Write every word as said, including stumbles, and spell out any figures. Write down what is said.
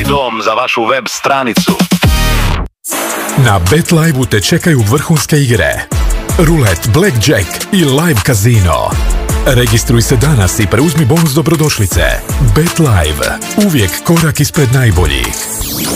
dom za vašu web stranicu. Na BetLive-u te čekaju vrhunske igre, rulet, blackjack i live kazino. Registruj se danas i preuzmi bonus dobrodošlice. BetLive, uvijek korak ispred najboljih.